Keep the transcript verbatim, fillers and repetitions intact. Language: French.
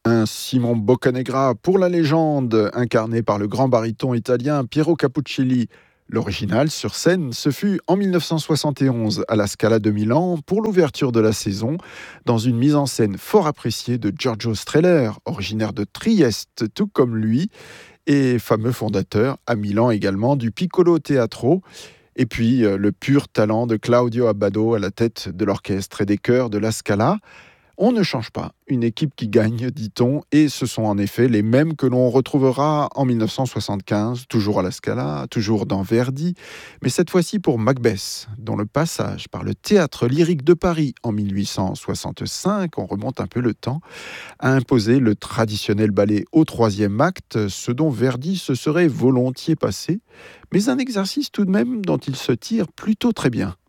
Un Simon Boccanegra pour la légende, incarné par le grand baryton italien Piero Capuccilli. L'original sur scène, ce fut en mille neuf cent soixante et onze à la Scala de Milan pour l'ouverture de la saison, dans une mise en scène fort appréciée de Giorgio Strehler, originaire de Trieste, tout comme lui, et fameux fondateur à Milan également du Piccolo Teatro. Et puis euh, le pur talent de Claudio Abbado à la tête de l'orchestre et des chœurs de la Scala. On ne change pas. Une équipe qui gagne, dit-on, et ce sont en effet les mêmes que l'on retrouvera en mille neuf cent soixante-quinze, toujours à la Scala, toujours dans Verdi, mais cette fois-ci pour Macbeth, dont le passage par le Théâtre Lyrique de Paris en mille huit cent soixante-cinq, on remonte un peu le temps, a imposé le traditionnel ballet au troisième acte, ce dont Verdi se serait volontiers passé, mais un exercice tout de même dont il se tire plutôt très bien.